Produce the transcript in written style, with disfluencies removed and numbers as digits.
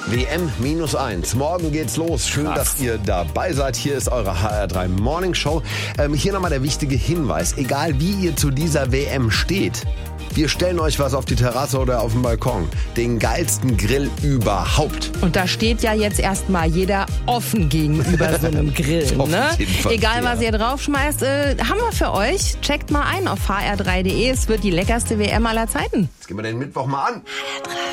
WM-1. Morgen geht's los. Schön, dass ihr dabei seid. Hier ist eure HR3 Morning Show. Hier nochmal der wichtige Hinweis. Egal wie ihr zu dieser WM steht, wir stellen euch was auf die Terrasse oder auf den Balkon. Den geilsten Grill überhaupt. Und da steht ja jetzt erstmal jeder offen gegenüber so einem Grill. Ne? Egal, was ihr draufschmeißt, haben wir für euch. Checkt mal ein auf hr3.de. Es wird die leckerste WM aller Zeiten. Jetzt gehen wir den Mittwoch mal an. HR3.